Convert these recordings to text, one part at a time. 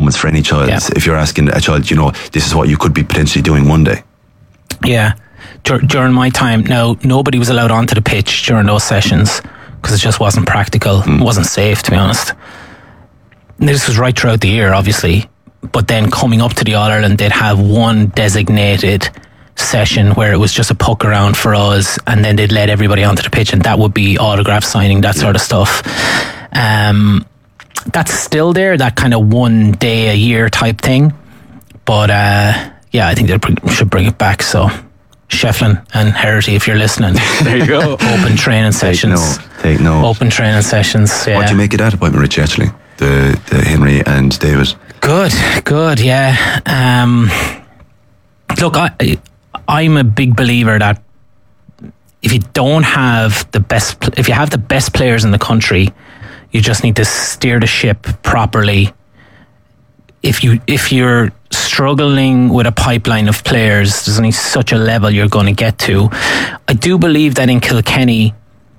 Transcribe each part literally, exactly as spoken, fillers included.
moments for any child. Yeah. If you're asking a child, you know, this is what you could be potentially doing one day. Yeah. Dur- during my time, now, nobody was allowed onto the pitch during those sessions because it just wasn't practical. Mm. It wasn't safe, to be honest. And this was right throughout the year, obviously. But then coming up to the All-Ireland, they'd have one designated session where it was just a puck around for us, and then they'd let everybody onto the pitch, and that would be autograph signing, that sort of stuff. Um, that's still there, that kind of one day a year type thing. But uh, yeah, I think they should bring it back. So Shefflin and Herity, if you're listening, there you go. Open training sessions. Take no, take no. Open training sessions. Yeah. What do you make of that appointment, Richie? Actually, the, the Henry and David. Good, good, yeah. Um, look, I, I'm a big believer that if you don't have the best, if you have the best players in the country, you just need to steer the ship properly. If you if you're struggling with a pipeline of players, there's only such a level you're going to get to. I do believe that in Kilkenny,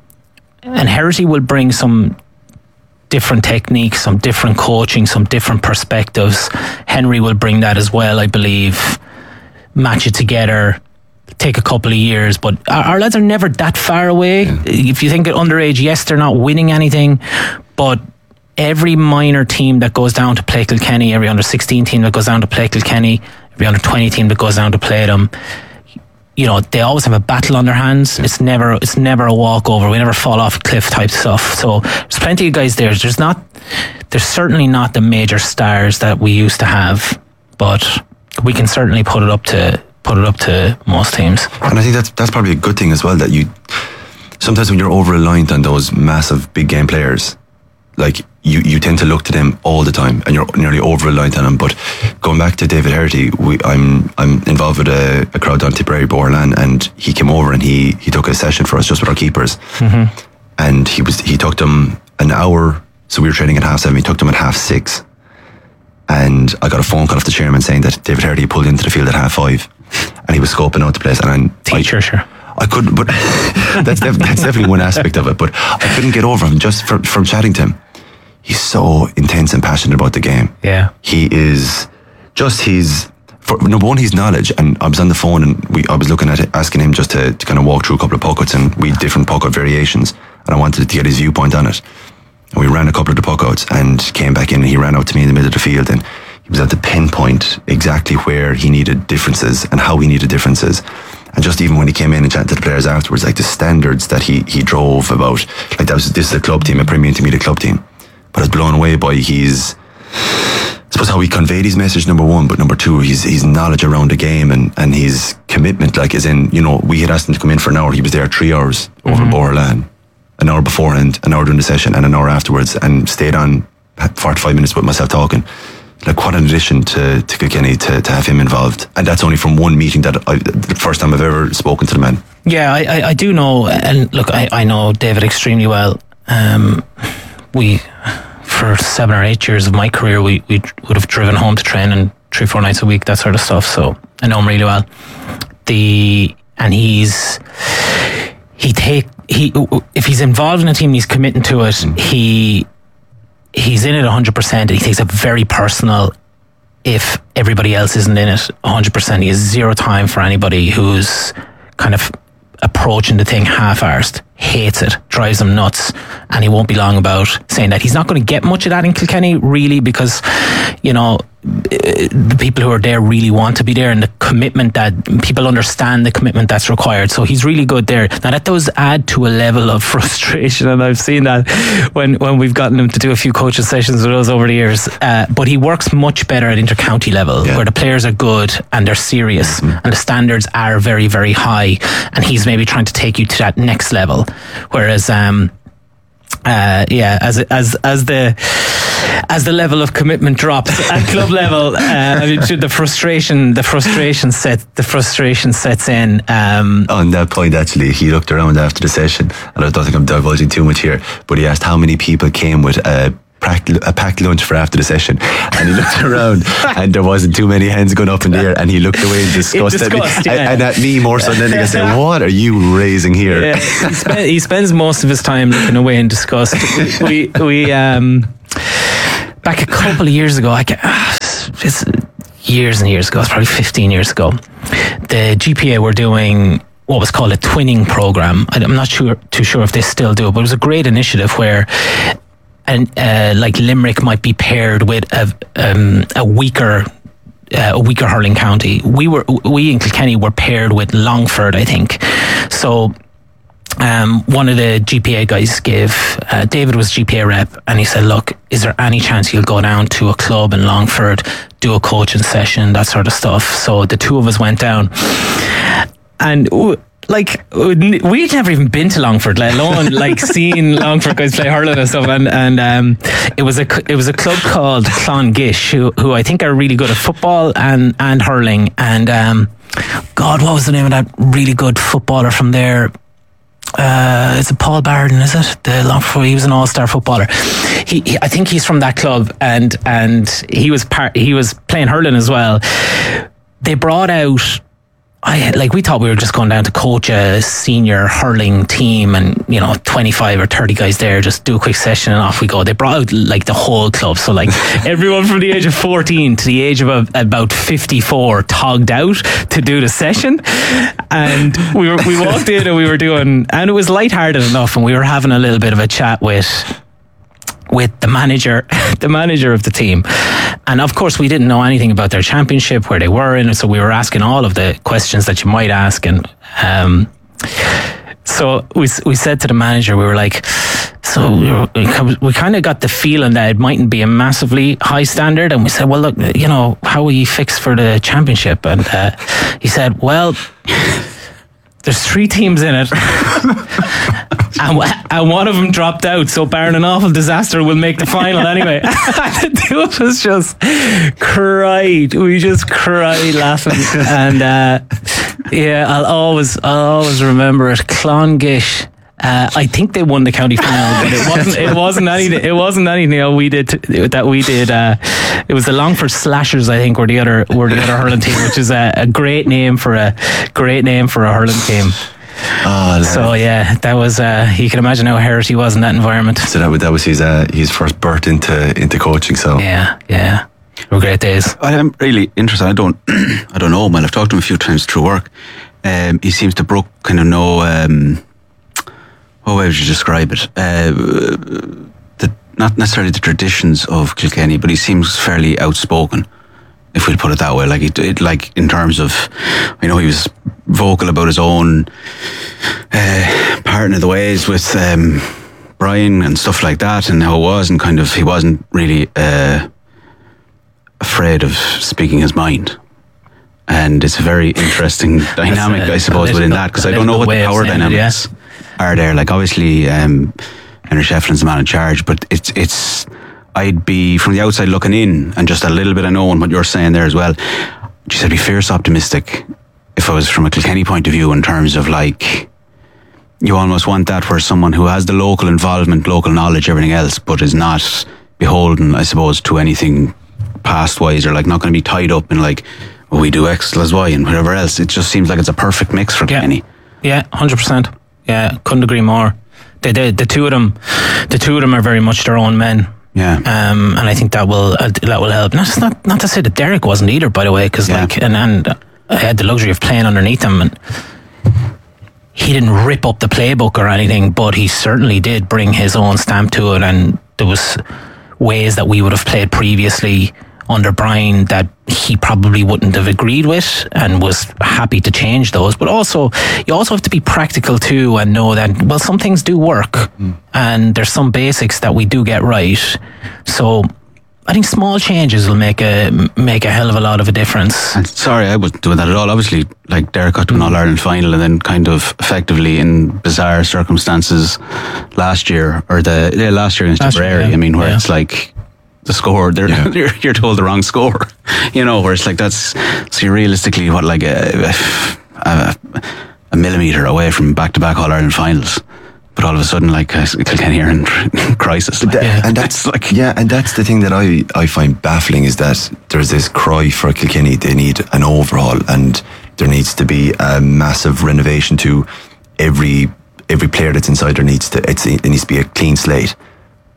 and Herity will bring some different techniques, some different coaching, some different perspectives. Henry will bring that as well, I believe. Match it together, take a couple of years, but our, our lads are never that far away. Yeah. If you think at underage, yes, they're not winning anything, but every minor team that goes down to play Kilkenny, every under sixteen team that goes down to play Kilkenny, every under twenty team that goes down to play them, you know, they always have a battle on their hands. It's never it's never a walkover. We never fall off a cliff type stuff. So there's plenty of guys there. There's not there's certainly not the major stars that we used to have, but we can certainly put it up to put it up to most teams. And I think that's that's probably a good thing as well, that you sometimes when you're over reliant on those massive big game players, like you, you tend to look to them all the time, and you're nearly over reliant on them. But going back to David Herity, we, I'm I'm involved with a, a crowd down Tipperary, Borland, and he came over and he he took a session for us just with our keepers, mm-hmm. and he was he took them an hour. So we were training at half seven. He took them at half six, and I got a phone call off the chairman saying that David Herity pulled into the field at half five, and he was scoping out the place. And I'm, teacher, I, sure. I couldn't, but that's def- that's definitely one aspect of it. But I couldn't get over him just from from chatting to him. He's so intense and passionate about the game. Yeah. He is just his, for, number one, his knowledge. And I was on the phone and we, I was looking at it, asking him just to, to kind of walk through a couple of puckouts, and we had different puckout variations. And I wanted to get his viewpoint on it. And we ran a couple of the puckouts and came back in, and he ran out to me in the middle of the field, and he was able to pinpoint exactly where he needed differences and how he needed differences. And just even when he came in and chatted to the players afterwards, like the standards that he, he drove about, like that was, this is a club team, a Premier Intermediate club team. But I was blown away by his, I suppose, how he conveyed his message, number one, but number two, his his knowledge around the game and, and his commitment, like as in, you know, we had asked him to come in for an hour, he was there three hours over mm-hmm. in Borland, an hour beforehand, an hour during the session, and an hour afterwards, and stayed on forty-five minutes with myself talking. Like, what an addition to, to Kilkenny to, to have him involved. And that's only from one meeting, that I, the first time I've ever spoken to the man. Yeah, I, I, I do know, and look, I, I know David extremely well. Um, we, for seven or eight years of my career, we, we would have driven home to training three, four nights a week, that sort of stuff. So I know him really well. The, and he's, he take, he, if he's involved in a team, he's committing to it. Mm. He, he's in it one hundred percent, and he takes it very personal if everybody else isn't in it one hundred percent. He has zero time for anybody who's kind of approaching the thing half-arsed, hates it, drives him nuts, and he won't be long about saying that. He's not going to get much of that in Kilkenny, really, because, you know, the people who are there really want to be there, and the commitment that people understand, the commitment that's required. So he's really good there. Now that does add to a level of frustration, and I've seen that when when we've gotten him to do a few coaching sessions with us over the years. Uh, but he works much better at inter-county level, yeah. where the players are good and they're serious, mm-hmm. and the standards are very, very high, and he's maybe trying to take you to that next level. Whereas um uh yeah as as as the as the level of commitment drops at club level, uh, I mean, the frustration the frustration set the frustration sets in. Um, on that point, actually, he looked around after the session, and I don't think I'm divulging too much here, but he asked how many people came with a packed, a packed lunch for after the session, and he looked around and there wasn't too many hands going up in the air, and he looked away in disgust, in disgust at me, yeah. and at me more so than anything. I said, what are you raising here? Yeah. he, spend, he spends most of his time looking away in disgust. we we um back a couple of years ago, I get, uh, it's years and years ago, it's probably fifteen years ago, the G P A were doing what was called a twinning program. I'm not sure too sure if they still do it, but it was a great initiative where and uh, like Limerick might be paired with a um, a weaker uh, a weaker hurling county. We were we in Kilkenny were paired with Longford, I think. So um, one of the G P A guys gave uh, David was G P A rep, and he said, "Look, is there any chance you'll go down to a club in Longford, do a coaching session, that sort of stuff?" So the two of us went down. And like we'd never even been to Longford, let alone like seen Longford guys play hurling and stuff. And and um, it was a it was a club called Clongish, who who I think are really good at football and and hurling. And um, God, what was the name of that really good footballer from there? Uh, is it Paul Barden? Is it the Longford? He was an all-star footballer. He, he I think he's from that club, and and he was part. He was playing hurling as well. They brought out. I like we thought we were just going down to coach a senior hurling team, and you know, twenty-five or thirty guys there, just do a quick session and off we go. They brought out like the whole club, so like everyone from the age of fourteen to the age of a, about fifty-four togged out to do the session. And we were we walked in and we were doing, and it was lighthearted enough, and we were having a little bit of a chat with with the manager, the manager of the team. And of course we didn't know anything about their championship, where they were in, so we were asking all of the questions that you might ask. And um, so we we said to the manager, we were like, so we, were, we kind of got the feeling that it mightn't be a massively high standard. And we said, well, look, you know, how are you fixed for the championship? And uh, he said, well, there's three teams in it. And, and one of them dropped out, so barring an awful disaster, we'll make the final anyway. The two of us just cried. We just cried laughing. And uh, yeah, I'll always, I'll always remember it. Clongish. Uh, I think they won the county final, but it wasn't. It wasn't anything. It wasn't anything else we did to, that we did. Uh, it was the Longford Slashers, I think, were the other were the other hurling team, which is a, a great name for a great name for a hurling team. Oh, so yeah, that was. Uh, you can imagine how hurt he was in that environment. So that, that was his uh, his first birth into into coaching. So yeah, yeah, they were great days. I'm really interested. I don't, I don't know him. Well, I've talked to him a few times through work. Um, he seems to Brooke kind of know. Um, what way would you describe it? Uh, the not necessarily the traditions of Kilkenny, but he seems fairly outspoken, if we'll put it that way. Like it, it like in terms of, I know he was vocal about his own uh, part in the ways with um, Brian and stuff like that, and how it was, and kind of he wasn't really uh, afraid of speaking his mind. And it's a very interesting dynamic, a, I suppose, within that, because I don't know what the power dynamics it, yeah. are there. Like obviously, um, Henry Shefflin's the man in charge, but it's it's. I'd be from the outside looking in, and just a little bit of knowing what you're saying there as well. Geez, I'd be fierce optimistic if I was from a Kilkenny point of view, in terms of like, you almost want that where someone who has the local involvement, local knowledge, everything else, but is not beholden, I suppose, to anything past wise, or like not going to be tied up in like, well, we do X plus Y and whatever else. It just seems like it's a perfect mix for yeah. Kilkenny. Yeah, one hundred percent. Yeah, couldn't agree more. They, they, the two of them, the two of them are very much their own men. Yeah, um, and I think that will uh, that will help. Not not not to say that Derek wasn't either, by the way, because yeah. like and and I had the luxury of playing underneath him, and he didn't rip up the playbook or anything, but he certainly did bring his own stamp to it. And there was ways that we would have played previously under Brian that he probably wouldn't have agreed with, and was happy to change those. But also, you also have to be practical too, and know that, well, some things do work, mm. and there's some basics that we do get right. So I think small changes will make a make a hell of a lot of a difference. And sorry, I wasn't doing that at all. Obviously, like Derek got to an All-Ireland final, and then kind of effectively in bizarre circumstances last year, or the yeah, last year against Tipperary. Yeah. I mean, where yeah. it's like, the score, they're, yeah. you're, you're told the wrong score, you know, where it's like, that's, so you're realistically what, like a, a, a millimetre away from back-to-back All-Ireland finals, but all of a sudden, like, Kilkenny are in crisis. Like, that, yeah. And that's like, yeah, and that's the thing that I, I find baffling, is that there's this cry for Kilkenny, they need an overhaul, and there needs to be a massive renovation to every every player that's inside there. Needs to, it's, it needs to be a clean slate.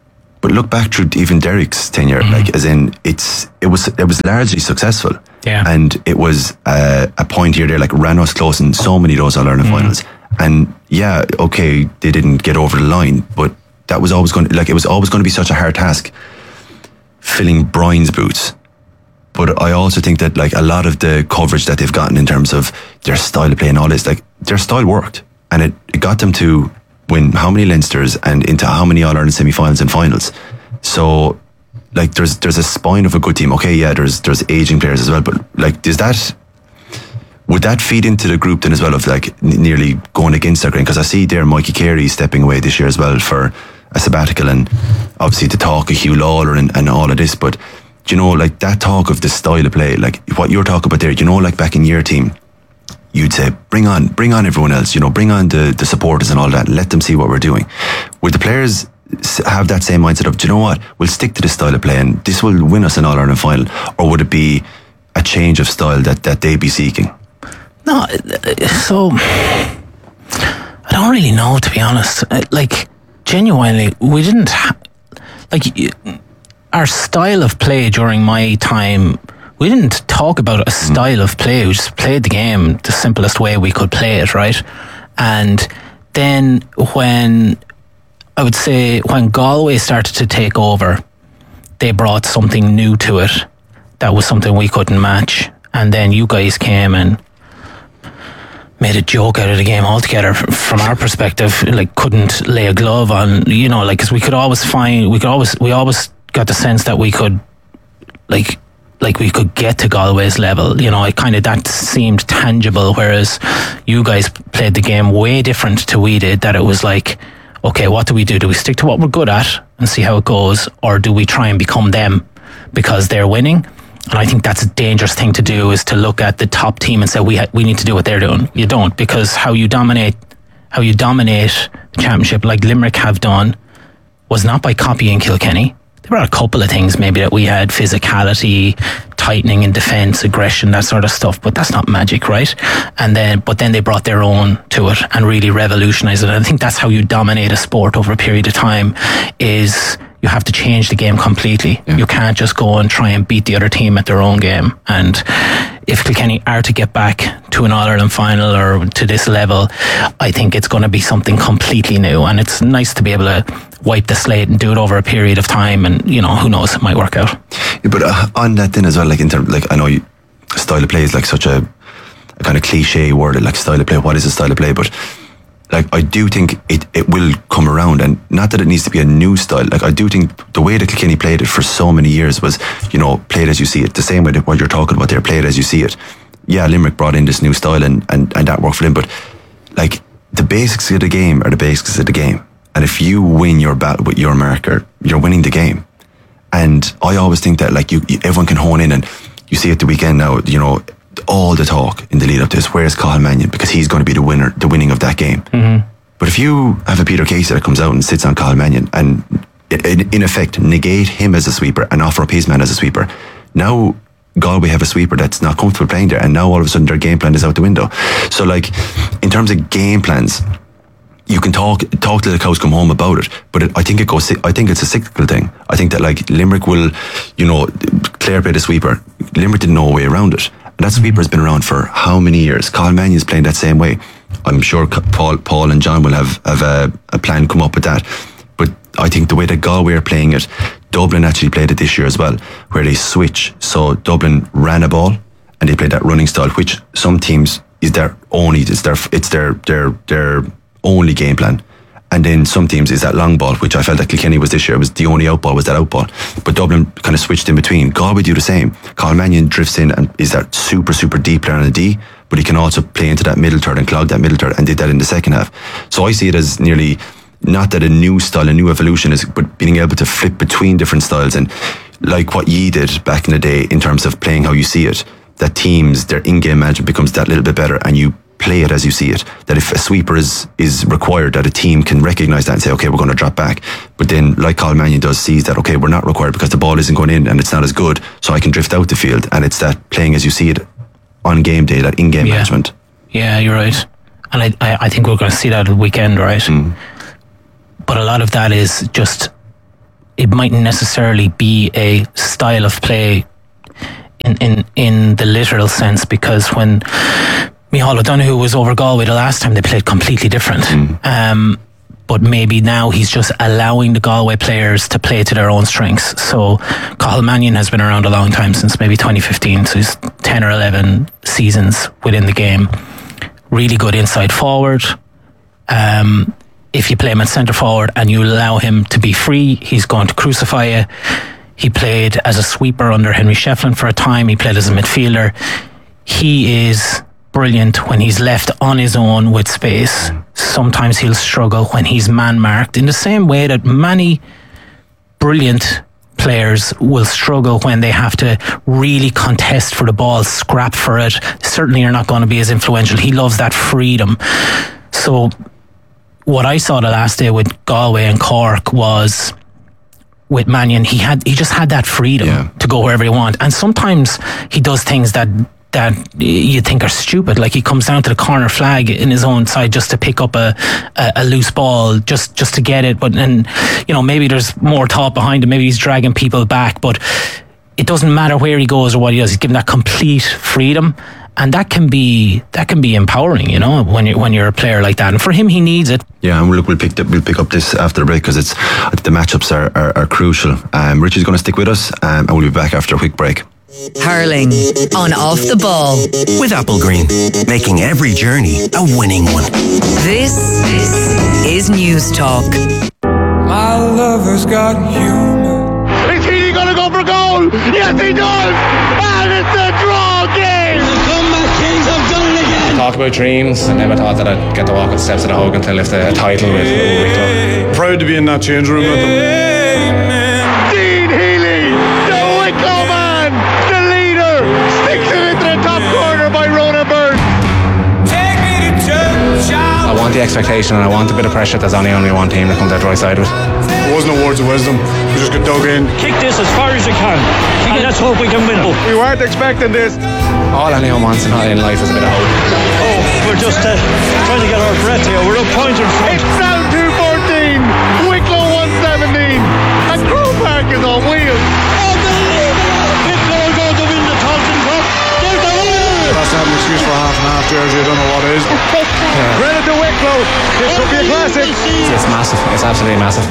but look back through even Derek's tenure, mm-hmm. like as in it's it was it was largely successful. Yeah. And it was uh, a point here there, like ran us close in so many of those All-Ireland mm-hmm. finals. And yeah, okay, they didn't get over the line, but that was always going to, like, it was always going to be such a hard task filling Brian's boots. But I also think that, like, a lot of the coverage that they've gotten in terms of their style of play and all this, like, their style worked. And it, it got them to win how many Leinsters and into how many All-Ireland semi-finals and finals. So, like, there's there's a spine of a good team. Okay, yeah, there's there's aging players as well, but like, does that would that feed into the group then as well of like n- nearly going against their grain? Because I see there Mikey Carey stepping away this year as well for a sabbatical, and obviously the talk of Hugh Lawler and, and all of this. But do you know, like that talk of the style of play, like what you're talking about there, you know, like back in your team, you'd say, bring on, bring on everyone else, you know, bring on the, the supporters and all that, let them see what we're doing. Would the players have that same mindset of, do you know what, we'll stick to this style of play and this will win us an All-Ireland final? Or would it be a change of style that, that they'd be seeking? No, so I don't really know, to be honest. Like, genuinely, we didn't ha- like our style of play during my time. We didn't talk about a style of play. We just played the game the simplest way we could play it, right? And then when, I would say, when Galway started to take over, they brought something new to it that was something we couldn't match. And then you guys came and made a joke out of the game altogether from our perspective, like couldn't lay a glove on, you know, like, because we could always find, we could always, we always got the sense that we could, like, like we could get to Galway's level, you know, it kind of, that seemed tangible, whereas you guys played the game way different to we did, that it was like, okay, what do we do? Do we stick to what we're good at and see how it goes, or do we try and become them because they're winning? And I think that's a dangerous thing to do, is to look at the top team and say we ha- we need to do what they're doing. You don't, because how you dominate how you dominate the championship, like Limerick have done, was not by copying Kilkenny. There were a couple of things maybe that we had, physicality, tightening in defence, aggression, that sort of stuff, but that's not magic, right? And then, but then they brought their own to it and really revolutionised it. And I think that's how you dominate a sport over a period of time, is you have to change the game completely. Yeah. You can't just go and try and beat the other team at their own game. And if Kilkenny are to get back to an All-Ireland final or to this level, I think it's going to be something completely new. And it's nice to be able to wipe the slate and do it over a period of time. And, you know, who knows, it might work out. Yeah, but uh, on that then as well, like in terms, like I know you, style of play is like such a, a kind of cliche word, like style of play. What is a style of play? But like, I do think it, it will come around, and not that it needs to be a new style. Like, I do think the way that Kilkenny played it for so many years was, you know, play it as you see it. The same way that what you're talking about there, play it as you see it. Yeah, Limerick brought in this new style and, and, and that worked for them, but like, the basics of the game are the basics of the game. And if you win your battle with your marker, you're winning the game. And I always think that, like, you, you everyone can hone in, and you see at the weekend now, you know, all the talk in the lead up to this, where's Cathal Mannion? Because he's going to be the winner, the winning of that game. Mm-hmm. But if you have a Peter Casey that comes out and sits on Cathal Mannion and in, in effect negate him as a sweeper and offer up his man as a sweeper, now Galway have a sweeper that's not comfortable playing there, and now all of a sudden their game plan is out the window. So, like, in terms of game plans, you can talk talk till the cows come home about it, but it, I think it goes. I think it's a cyclical thing. I think that, like, Limerick will, you know, Clare played a sweeper. Limerick didn't know a way around it. And that sweeper has been around for how many years? Cathal Mannion's playing that same way. I'm sure Paul, Paul and John will have, have a, a plan come up with that. But I think the way that Galway are playing it, Dublin actually played it this year as well, where they switch. So Dublin ran a ball and they played that running style, which some teams is their only, it's their, it's their, their, their only game plan. And then some teams is that long ball, which I felt that Kilkenny was this year. It was the only out ball was that out ball. But Dublin kind of switched in between. Galway do the same. Cathal Mannion drifts in and is that super, super deep player on the D, but he can also play into that middle third and clog that middle third, and did that in the second half. So I see it as nearly, not that a new style, a new evolution is, but being able to flip between different styles. And like what ye did back in the day in terms of playing how you see it, that teams, their in-game management becomes that little bit better, and you play it as you see it. That if a sweeper is is required, that a team can recognise that and say, okay, we're going to drop back. But then, like Cathal Mannion does, sees that, okay, we're not required because the ball isn't going in and it's not as good, so I can drift out the field. And it's that playing as you see it on game day, that in-game yeah. management. Yeah, you're right. And I, I, I think we're going to see that at the weekend, right? Mm. But a lot of that is just it mightn't necessarily be a style of play in, in, in the literal sense, because when Micheál O'Donoghue was over Galway the last time, they played completely different. Mm. Um, but maybe now he's just allowing the Galway players to play to their own strengths. So Cathal Mannion has been around a long time, since maybe twenty fifteen, so he's ten or eleven seasons within the game. Really good inside forward. Um, if you play him at centre forward and you allow him to be free, he's going to crucify you. He played as a sweeper under Henry Shefflin for a time. He played as a midfielder. He is brilliant when he's left on his own with space. Sometimes he'll struggle when he's man-marked, in the same way that many brilliant players will struggle when they have to really contest for the ball, scrap for it. Certainly are not going to be as influential. He loves that freedom. So what I saw the last day with Galway and Cork was, with Mannion, he had he just had that freedom yeah. to go wherever he wants. And sometimes he does things that that you think are stupid, like he comes down to the corner flag in his own side just to pick up a, a, a loose ball, just just to get it. But and you know, maybe there's more thought behind it. Maybe he's dragging people back, but it doesn't matter where he goes or what he does. He's given that complete freedom, and that can be that can be empowering, you know, when you when you're a player like that. And for him, he needs it. Yeah, and we'll we'll pick up, we'll pick up this after the break, because it's the matchups are are, are crucial. Um, Richie's going to stick with us, um, and we'll be back after a quick break. Hurling on Off the Ball with Applegreen, making every journey a winning one. This is News Talk. My lover's got humor. Is he gonna go for goal? Yes, he does! And it's a draw game! The comeback kings have done it again. I talked about dreams. I never thought that I'd get to walk on the steps of the Hogan to lift a title with Wicklow. Proud to be in that change room with them. Dean Healy, the Wicklow man, the leader, sticks it into the top corner by Ronan Byrne. Take me to church. I want the expectation and I want a bit of pressure. There's only only one team that comes out right side of it. There was no words of wisdom. We just got dug in. Kick this as far as you can, and let's hope we can win it. We weren't expecting this. All anyone wants in life is a bit of hope. Oh, we're just uh, trying to get our breath here. We're a point in front. It's now two fourteen, Wicklow one seventeen, and Croke Park is on wheels. Wicklow are going to win the Tailteann Cup. They're the winners. That's not an excuse for half and half jersey. I don't know what it is. Yeah. Credit to Wicklow. This could be a classic. It's, it's massive. It's absolutely massive.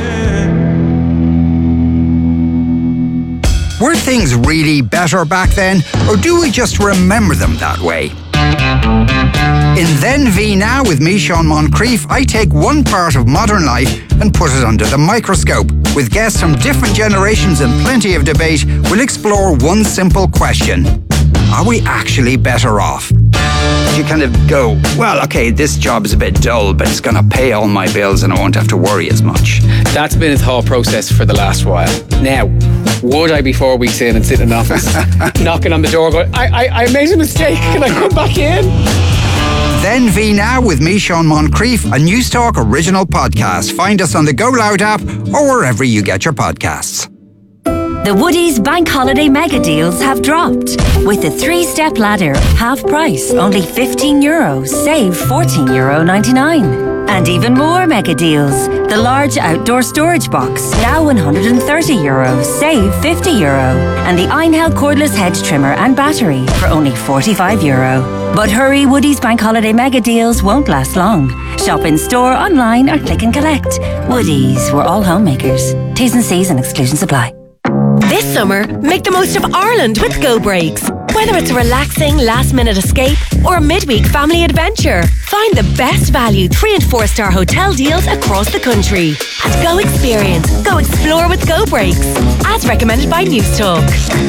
Were things really better back then, or do we just remember them that way? In Then V Now with me, Sean Moncrief, I take one part of modern life and put it under the microscope. With guests from different generations and plenty of debate, we'll explore one simple question. Are we actually better off? You kind of go, well, okay, this job is a bit dull, but it's going to pay all my bills and I won't have to worry as much. That's been a thought process for the last while. Now, would I be four weeks in and sit in an office, knocking on the door going, I, I, I made a mistake, can I come back in? Then V Now with me, Sean Moncrief, a News Talk original podcast. Find us on the Go Loud app or wherever you get your podcasts. The Woodies Bank Holiday Mega Deals have dropped. With the three-step ladder, half price, only fifteen euros, save fourteen euro ninety-nine. And even more mega deals. The large outdoor storage box, now one hundred thirty euros, save fifty euro. And the Einhell cordless hedge trimmer and battery for only forty-five euro. But hurry, Woodies Bank Holiday Mega Deals won't last long. Shop in store, online or click and collect. Woodies, we're all homemakers. T's and C's and exclusions apply. This summer, make the most of Ireland with Go Breaks. Whether it's a relaxing last-minute escape or a midweek family adventure, find the best value three and four star hotel deals across the country. And go experience, go explore with Go Breaks, as recommended by News Talk.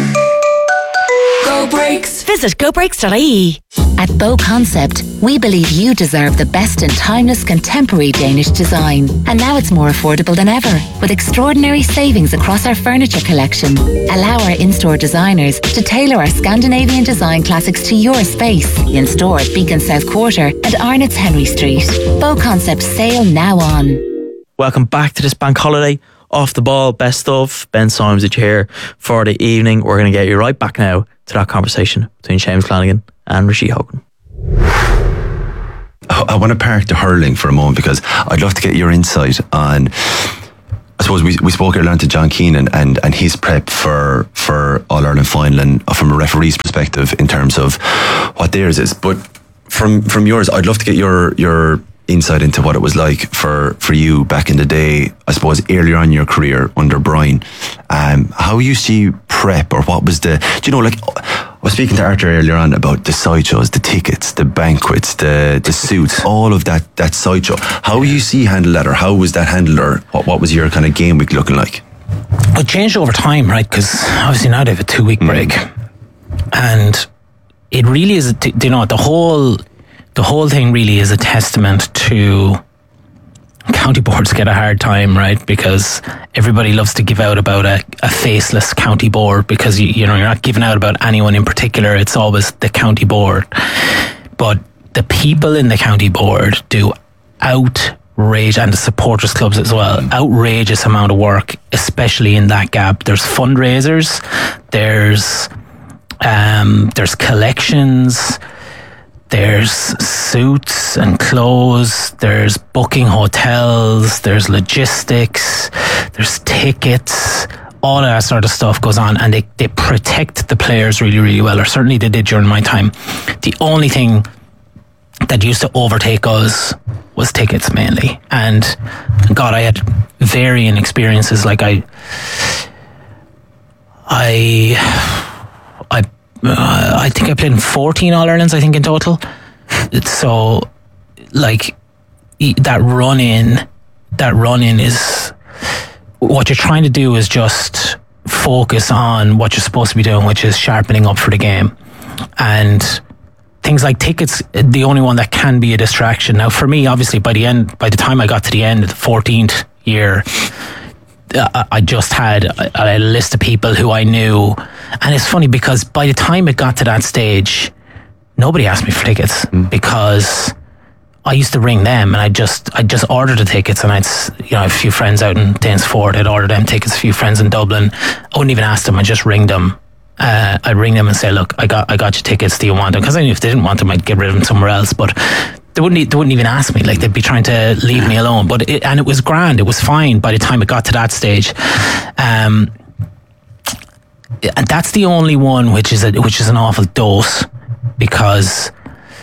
Go Breaks. Visit go breaks dot I E. At Bow Concept, we believe you deserve the best in timeless contemporary Danish design. And now it's more affordable than ever, with extraordinary savings across our furniture collection. Allow our in-store designers to tailor our Scandinavian design classics to your space. In store at Beacon South Quarter and Arnott's Henry Street. Bow Concept sale now on. Welcome back to this bank holiday. Off the ball, best of. Ben Symes is here for the evening. We're going to get you right back now to that conversation between Seamus Flanagan and Rishi Hogan. I want to park the hurling for a moment, because I'd love to get your insight on, I suppose we, we spoke earlier on to John Keenan and, and his prep for for All Ireland final, and from a referee's perspective in terms of what theirs is. But from from yours, I'd love to get your your insight into what it was like for, for you back in the day, I suppose earlier on in your career under Brian. Um, how you see prep, or what was the, do you know, like, I was speaking to Arthur earlier on about the sideshows, the tickets, the banquets, the the suits, all of that that sideshow. How you see handle that, or how was that handled, or what, what was your kind of game week looking like? It changed over time, right? Because obviously now they have a two week break, mm. and it really is, a, you know, the whole the whole thing really is a testament to county boards get a hard time, right? Because everybody loves to give out about a, a faceless county board, because you, you know, you're not giving out about anyone in particular. It's always the county board. But the people in the county board do outrage, and the supporters clubs as well, outrageous amount of work, especially in that gap. There's fundraisers, there's um, there's collections, there's suits and clothes, there's booking hotels, there's logistics, there's tickets, all of that sort of stuff goes on, and they, they protect the players really, really well, or certainly they did during my time. The only thing that used to overtake us was tickets mainly. And God, I had varying experiences. Like I, I, I, uh, I think I played in fourteen All Irelands, I think, in total. So, like, that run in, that run in is, what you're trying to do is just focus on what you're supposed to be doing, which is sharpening up for the game. And things like tickets, the only one that can be a distraction. Now, for me, obviously, by the end, by the time I got to the end of the fourteenth year, I just had a, a list of people who I knew. And it's funny because by the time it got to that stage, nobody asked me for tickets, mm. because I used to ring them, and I just I just ordered the tickets, and I'd, you know, a few friends out in Danesfort, I'd order them tickets, a few friends in Dublin. I wouldn't even ask them, I just ring them. Uh, I'd ring them and say, look, I got I got your tickets, do you want them? Because I knew if they didn't want them, I'd get rid of them somewhere else. But they wouldn't they wouldn't even ask me, like they'd be trying to leave me alone. But it, and it was grand, it was fine by the time it got to that stage. Um, and that's the only one which is a, which is an awful dose, because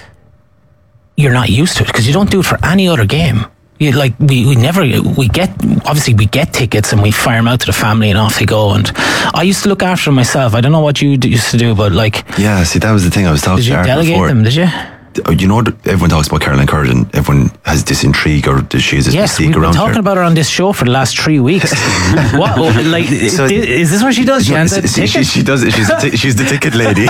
you're not used to it, because you don't do it for any other game. You, like we, we never we get obviously we get tickets and we fire them out to the family and off they go. And I used to look after them myself. I don't know what you d- used to do, but like, yeah, see, that was the thing I was talking. Did you to delegate before. them? Did you? You know, everyone talks about Caroline Curran. Everyone has this intrigue, or she has this yes, mystique we've been around talking her. about her on this show for the last three weeks. What? Oh, like, so, is this what she does? She hands out she, she, she does. She's the, t- she's the ticket lady.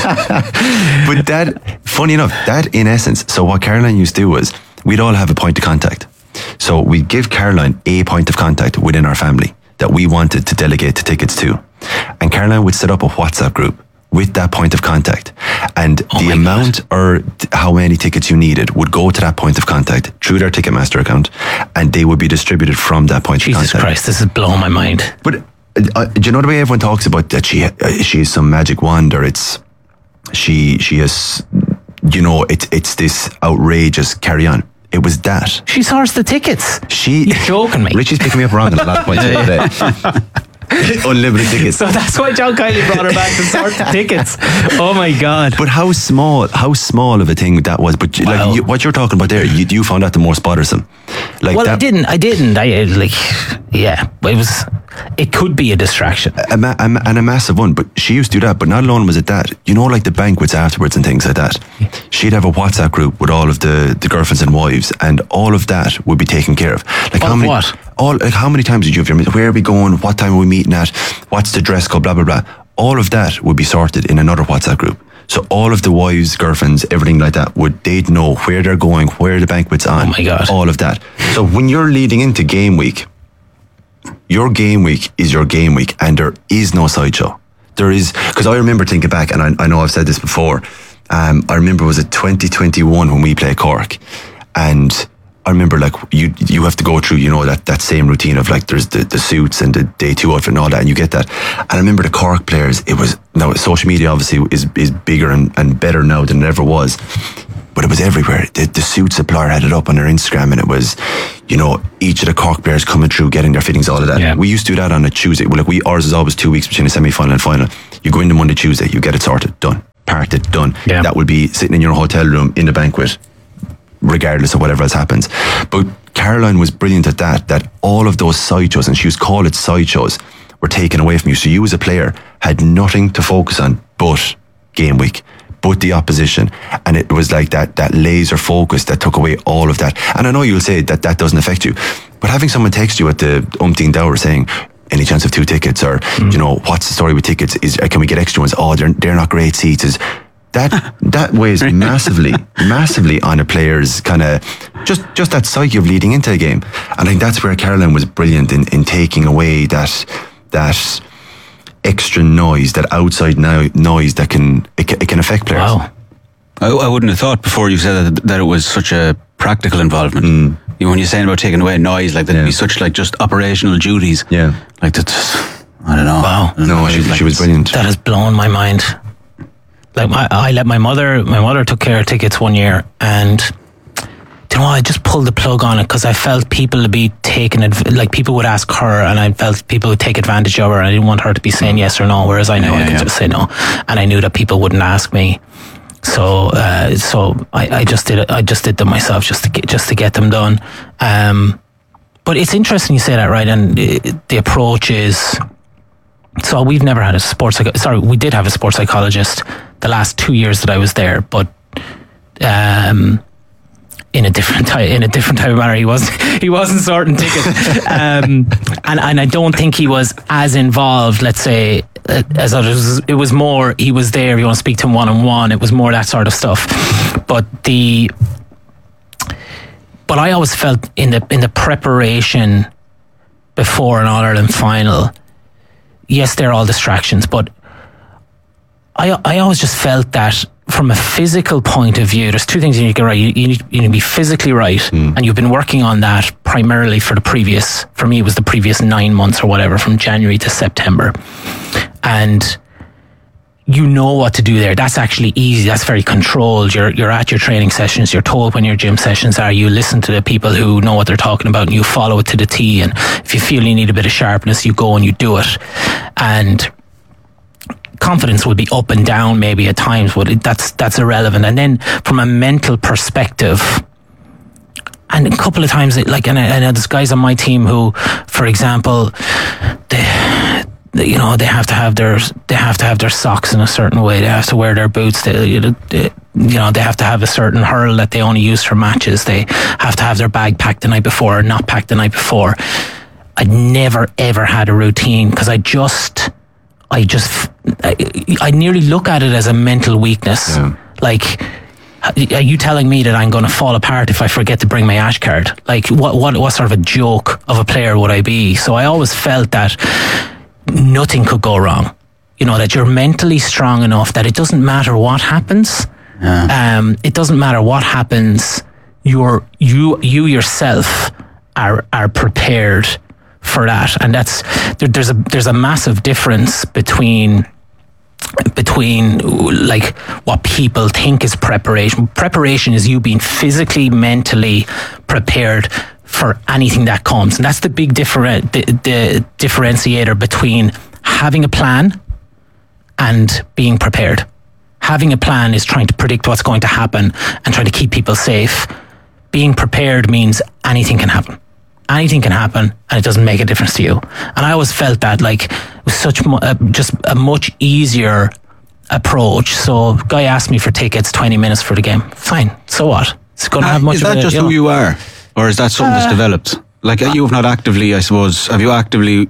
But that, funny enough, that in essence. So what Caroline used to do was, we'd all have a point of contact. So we'd give Caroline a point of contact within our family that we wanted to delegate the tickets to, and Caroline would set up a WhatsApp group with that point of contact, and oh the amount God. or t- how many tickets you needed would go to that point of contact through their Ticketmaster account, and they would be distributed from that point Jesus of contact. Jesus Christ, this is blowing my mind. But uh, do you know the way everyone talks about that she uh, she is some magic wand, or it's she she is, you know, it's it's this outrageous carry on. It was that. She sourced the tickets. She You're joking me. Richie's picking me up wrong on a lot of points today. Unlimited tickets. So that's why John Kiley brought her back to sort the tickets. Oh my God. But how small, how small of a thing that was. But wow. like you, what you're talking about there, you, you found that the most bothersome. Like well, that, I didn't. I didn't. I like, yeah. It was. It could be a distraction, a, a, a, and a massive one. But she used to do that. But not alone was it that. You know, like the banquets afterwards and things like that. She'd have a WhatsApp group with all of the, the girlfriends and wives, and all of that would be taken care of. Like all how many? What? All like how many times did you have your? Where are we going? What time are we meeting at? What's the dress code? Blah blah blah. All of that would be sorted in another WhatsApp group. So all of the wives, girlfriends, everything like that, would they'd know where they're going, where the banquet's on. Oh my God. All of that. So when you're leading into game week, your game week is your game week, and there is no sideshow. There is, because I remember thinking back, and I, I know I've said this before. Um, I remember it was it twenty twenty-one when we played Cork, and I remember like you you have to go through, you know, that, that same routine of like there's the, the suits and the day two outfit and all that, and you get that. And I remember the Cork players, it was, now social media obviously is is bigger and, and better now than it ever was. but it was everywhere. The, the suit supplier had it up on their Instagram, and it was, you know, each of the Cork players coming through, getting their fittings, all of that. Yeah. We used to do that on a Tuesday. Well, like we, ours is always two weeks between a semi-final and final. You go into Monday, Tuesday, you get it sorted, done. Parked it, done. Yeah. That will be sitting in your hotel room in the banquet, regardless of whatever else happens. But Caroline was brilliant at that, that all of those sideshows, and she used to call it sideshows, were taken away from you. So you as a player had nothing to focus on but game week, but the opposition. And it was like that that laser focus that took away all of that. And I know you'll say that that doesn't affect you, but having someone text you at the umpteenth hour saying, any chance of two tickets, or, mm. you know, what's the story with tickets? Is can we get extra ones? Oh, they're, they're not great seats. Is that that weighs massively, massively on a player's kind of just just that psyche of leading into a game. And I think that's where Caroline was brilliant in, in taking away that that extra noise, that outside no, noise that can it, can it can affect players. Wow. I, I wouldn't have thought before you said that, that it was such a practical involvement. Mm. You know, when you're saying about taking away noise, like that'd yeah. be such like just operational duties. Yeah, like that's I don't know. Wow. Don't no, know, she, like she was brilliant. That has blown my mind. Like my, I let my mother. My mother took care of tickets one year, and you know, I just pulled the plug on it because I felt people would be taking adv- like people would ask her, and I felt people would take advantage of her, and I didn't want her to be saying yes or no. Whereas I know yeah, I could yeah. just say no, and I knew that people wouldn't ask me. So, uh, so I, I just did it. I just did them myself, just to get, just to get them done. Um, but it's interesting you say that, right? And it, the approach is. So we've never had a sports. Psych- sorry, we did have a sports psychologist the last two years that I was there, but um, in a different type, in a different type of manner. He wasn't. He wasn't sorting tickets, um, and and I don't think he was as involved. Let's say. As others, it was more. He was there. You want to speak to him one on one. It was more that sort of stuff. But the, but I always felt in the in the preparation before an All Ireland final. Yes, they're all distractions, but I I always just felt that from a physical point of view, there's two things you need to get right. You, you, need, you need to be physically right, mm. and you've been working on that primarily for the previous. For me, it was the previous nine months or whatever, from January to September. And you know what to do there. That's actually easy. That's very controlled. You're you're at your training sessions. You're told when your gym sessions are. You listen to the people who know what they're talking about, and you follow it to the T. And if you feel you need a bit of sharpness, you go and you do it. And confidence will be up and down maybe at times, but it, that's that's irrelevant. And then from a mental perspective, and a couple of times, like, and I, and there's guys on my team who, for example, they. You know, they have to have their they have to have their socks in a certain way. They have to wear their boots. They, they, you know, they have to have a certain hurl that they only use for matches. They have to have their bag packed the night before or not packed the night before. I never ever had a routine because I just, I just, I, I nearly look at it as a mental weakness. Yeah. Like, are you telling me that I'm going to fall apart if I forget to bring my ash card? Like, what what what sort of a joke of a player would I be? So I always felt that nothing could go wrong. You know, that you're mentally strong enough that it doesn't matter what happens. Yeah. Um, it doesn't matter what happens. You're you you yourself are are prepared for that, and that's there, there's a there's a massive difference between between like what people think is preparation. Preparation is you being physically, mentally prepared for anything that comes, and that's the big differ- the, the differentiator between having a plan and being prepared. Having a plan is trying to predict what's going to happen and trying to keep people safe. Being prepared means anything can happen. Anything can happen, and it doesn't make a difference to you. And I always felt that like it was such mu- uh, just a much easier approach. So, guy asked me for tickets, twenty minutes for the game. Fine. So what? It's going to have much. Is that of a, just you know, who you are? Or is that something uh, that's developed? Like, you have not actively, I suppose, have you actively...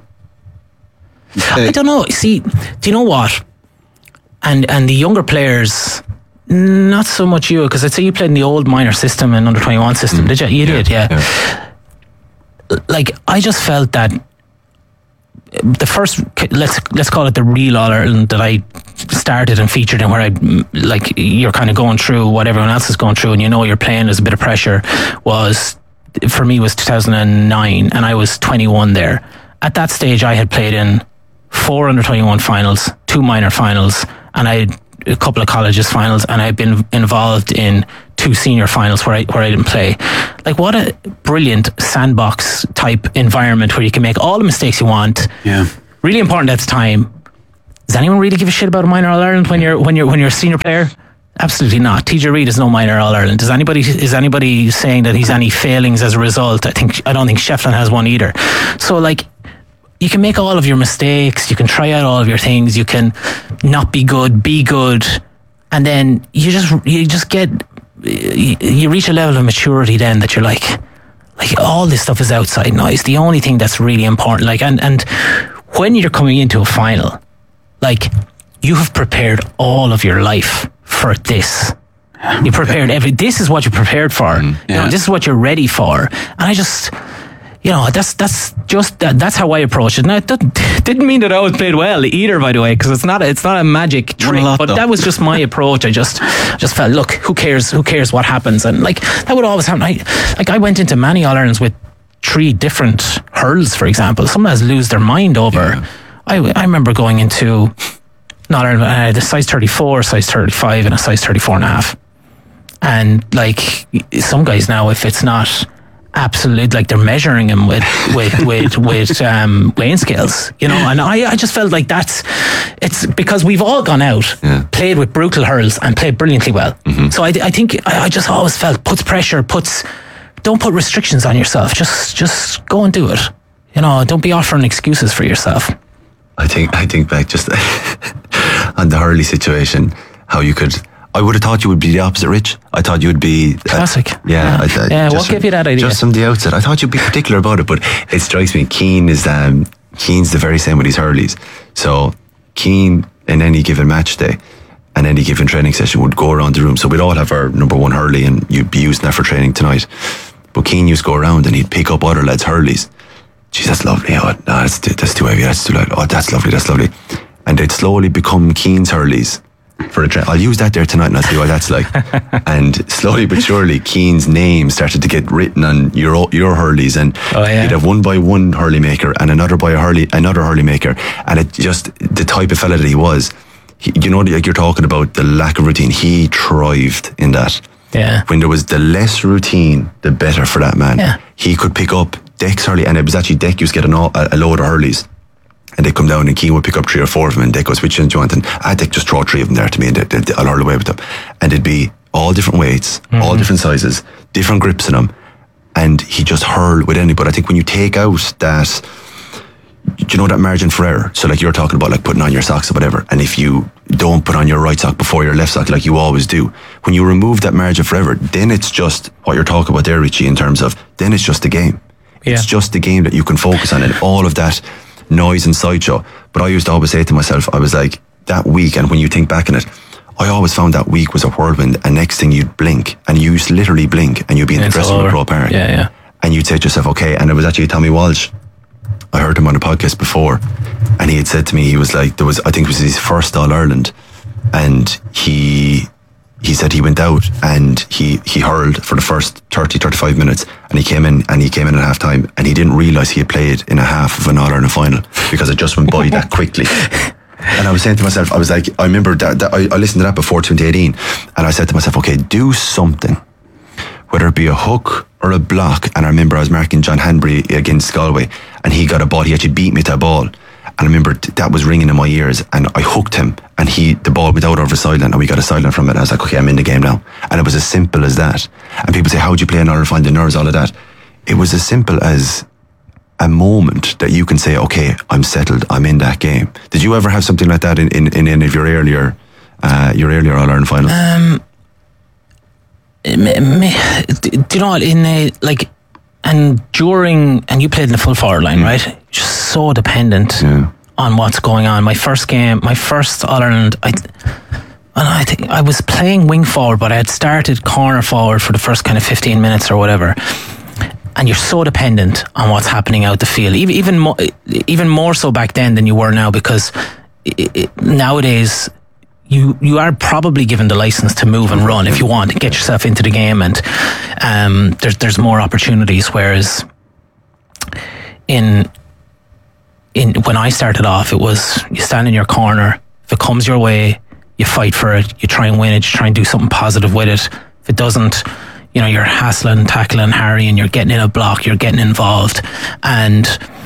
Uh, I don't know. See, do you know what? And and the younger players, not so much you, because I'd say you played in the old minor system and under twenty-one system, mm, did you? You yeah, did, yeah. yeah. Like, I just felt that the first, let's let's call it the real All Ireland that I started and featured in, where I, like, you're kind of going through what everyone else is going through and you know you're playing, there's a bit of pressure, was... for me was two thousand nine, and I was twenty-one there. At that stage I had played in four under twenty-one finals, two minor finals, and I had a couple of colleges finals, and I'd been involved in two senior finals where I where I didn't play. Like, what a brilliant sandbox type environment where you can make all the mistakes you want. Yeah. Really important at the time. Does anyone really give a shit about a minor All-Ireland when you're when you're when you're a senior player? Absolutely not. T J Reid is no minor All-Ireland. Does anybody is anybody saying that he's any failings as a result? I think I don't think Shefflin has one either. So like, you can make all of your mistakes, you can try out all of your things, you can not be good, be good, and then you just you just get you, you reach a level of maturity then that you're like like all this stuff is outside noise. The only thing that's really important, like and and when you're coming into a final, like, you have prepared all of your life for this. You prepared every this is what you're prepared for. Mm, yeah. You know, this is what you're ready for. And I just You know, that's that's just that, that's how I approach it. Now, it didn't, didn't mean that I always played well either, by the way, because it's not a, it's not a magic trick. Lot, but though. That was just my approach. I just just felt, look, who cares? Who cares what happens? And like that would always happen. I, like I went into many All Irelands with three different hurls, for example. Some guys lose their mind over. Yeah. I I remember going into not Ireland, uh, the size thirty-four, size thirty-five, and a size thirty-four and a half. And like some guys now, if it's not absolute, like they're measuring him with with with, with um, weighing scales, you know. And I, I just felt like that's it's because we've all gone out, yeah. played with brutal hurls and played brilliantly well. Mm-hmm. So I, I think I, I just always felt puts pressure, puts don't put restrictions on yourself. Just just go and do it. You know, don't be offering excuses for yourself. I think I think back just on the Hurley situation, how you could. I would have thought you would be the opposite, Rich. I thought you would be... Uh, Classic. Yeah. Yeah, I th- yeah what gave you that idea? Just from the outset. I thought you'd be particular about it, but it strikes me, Keane is... Um, Keane's the very same with his Hurleys. So, Keane, in any given match day, and any given training session, would go around the room. So, we'd all have our number one Hurley, and you'd be using that for training tonight. But Keane used to go around, and he'd pick up other lads' Hurleys. Geez, that's lovely. Oh, no, that's, too, that's too heavy. That's too light. Oh, that's lovely. That's lovely. And they'd slowly become Keane's Hurleys. For a tra- I'll use that there tonight and I'll see what that's like. And slowly but surely, Keane's name started to get written on your your Hurleys, and oh, yeah. you'd have one by one Hurley maker and another by a Hurley, another Hurley maker, and it just the type of fella that he was. He, you know, like you're talking about the lack of routine. He thrived in that. Yeah. When there was the less routine, the better for that man. Yeah. He could pick up Deck's Hurley, and it was actually Deck used to get an, a, a load of Hurleys. And they'd come down and Keane would pick up three or four of them and they'd go, which one do you want? And I'd just throw three of them there to me and they'd, they'd, I'll hurl away with them. And it'd be all different weights, mm-hmm. all different sizes, different grips in them. And he just hurled with any. But I think when you take out that, you know, that margin for error. So like you're talking about like putting on your socks or whatever. And if you don't put on your right sock before your left sock, like you always do, when you remove that margin for error, then it's just what you're talking about there, Richie, in terms of, then it's just a game. Yeah. It's just a game that you can focus on, and all of that noise and sideshow. But I used to always say to myself, I was like, that week, and when you think back on it, I always found that week was a whirlwind, and next thing you'd blink, and you used to literally blink, and you'd be in and the dressing room at Croke Park. Yeah, yeah. And you'd say to yourself, okay, and it was actually Tommy Walsh. I heard him on the podcast before, and he had said to me, he was like, there was, I think it was his first All-Ireland, and he he said he went out and he, he hurled for the first thirty, thirty-five minutes, and he came in and he came in at half time, and he didn't realise he had played in a half of an All-Ireland final because it just went by that quickly. And I was saying to myself, I was like, I remember that, that I, I listened to that before twenty eighteen, and I said to myself, okay, do something, whether it be a hook or a block. And I remember I was marking John Hanbury against Galway, and he got a ball, he actually beat me to a ball. And I remember that was ringing in my ears, and I hooked him, and he the ball went out over sideline, and we got a sideline from it. And I was like, okay, I'm in the game now. And it was as simple as that. And people say, how'd you play an Ireland final, the nerves, all of that? It was as simple as a moment that you can say, okay, I'm settled, I'm in that game. Did you ever have something like that in, in, in any of your earlier uh, your earlier All-Ireland finals? Um, me, me, do you know what, in a, like, and during, and you played in the full forward line, mm. right? Just so dependent yeah. on what's going on. My first game, my first All-Ireland, I, and I think I was playing wing forward, but I had started corner forward for the first kind of fifteen minutes or whatever. And you're so dependent on what's happening out the field, even even more, even more so back then than you were now, because it, it, nowadays you you are probably given the license to move and run if you want and get yourself into the game, and um, there's there's more opportunities. Whereas in in when I started off, it was you stand in your corner. If it comes your way, you fight for it. You try and win it. You try and do something positive with it. If it doesn't, you know, you're hassling, tackling, harrying, you're getting in a block, you're getting involved, and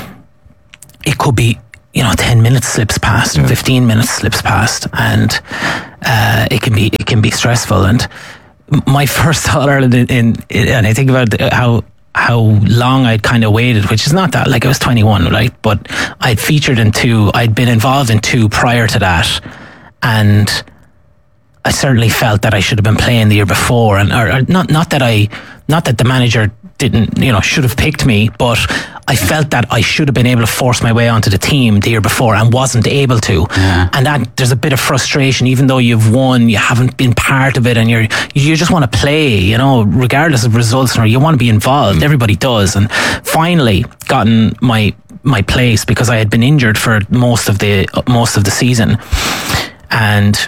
it could be, you know, ten minutes slips past, yeah. fifteen minutes slips past, and uh, it can be it can be stressful. And my first All Ireland in, in, in, and I think about how how long I'd kind of waited, which is not that, like I was twenty-one, right? But I'd featured in two, I'd been involved in two prior to that, and I certainly felt that I should have been playing the year before, and or, or not not that I not that the manager didn't, you know, should have picked me, but I felt that I should have been able to force my way onto the team the year before and wasn't able to. Yeah. And that there's a bit of frustration, even though you've won, you haven't been part of it, and you're you just want to play, you know, regardless of results, or you want to be involved. Mm. Everybody does. And finally gotten my my place because I had been injured for most of the most of the season, and